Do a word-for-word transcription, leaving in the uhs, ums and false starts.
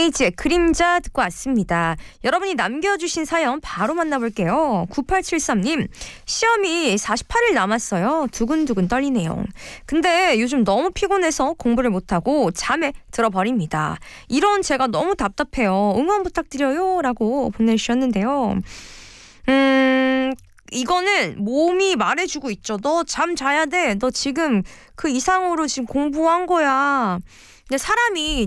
에이지의 그림자 듣고 왔습니다. 여러분이 남겨주신 사연 바로 만나볼게요. 구팔칠삼 님, 시험이 사십팔 일 남았어요. 두근두근 떨리네요. 근데 요즘 너무 피곤해서 공부를 못하고 잠에 들어버립니다. 이런 제가 너무 답답해요. 응원 부탁드려요 라고 보내주셨는데요. 음... 이거는 몸이 말해주고 있죠. 너 잠 자야 돼. 너 지금 그 이상으로 지금 공부한 거야. 근데 사람이